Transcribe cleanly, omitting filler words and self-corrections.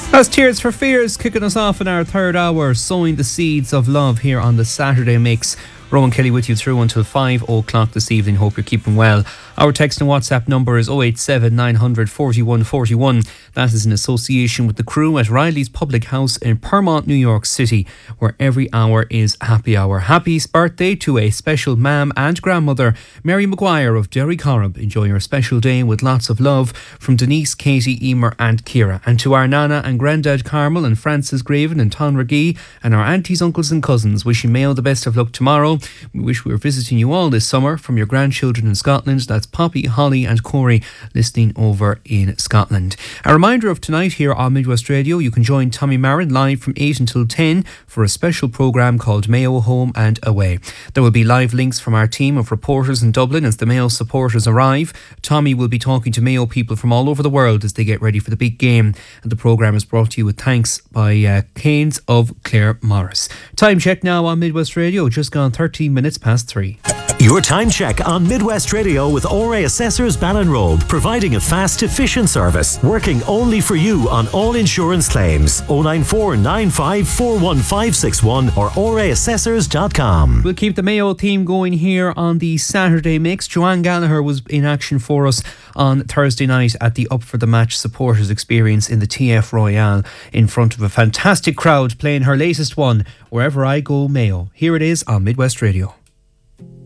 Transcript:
That's Tears for Fears kicking us off in our third hour, sowing the seeds of love here on the Saturday Mix. Rowan Kelly with you through until 5 o'clock this evening. Hope you're keeping well. Our text and WhatsApp number is 087 900 41 41. That is in association with the crew at Riley's Public House in Permont, New York City, where every hour is happy hour. Happy birthday to a special mam and grandmother, Mary Maguire of Derry Corrib. Enjoy your special day with lots of love from Denise, Katie, Emer and Ciara. And to our Nana and Grandad Carmel and Francis Graven and Ton Regee and our aunties, uncles and cousins, wishing Mayo the best of luck tomorrow. We wish we were visiting you all this summer from your grandchildren in Scotland. That's Poppy, Holly and Corey listening over in Scotland. A reminder of tonight here on Midwest Radio, you can join Tommy Marin live from 8 until 10 for a special programme called Mayo Home and Away. There will be live links from our team of reporters in Dublin as the Mayo supporters arrive. Tommy will be talking to Mayo people from all over the world as they get ready for the big game. And the programme is brought to you with thanks by Canes of Clare Morris. Time check now on Midwest Radio, just gone 13 minutes past 3. Your time check on Midwest Radio with ORA Assessors Ballinrobe, providing a fast, efficient service, working only for you on all insurance claims. 094 95 41561 or oraassessors.com. We'll keep the Mayo theme going here on the Saturday Mix. Joanne Gallagher was in action for us on Thursday night at the Up for the Match supporters experience in the TF Royale in front of a fantastic crowd playing her latest one, Wherever I Go Mayo. Here it is on Midwest Radio.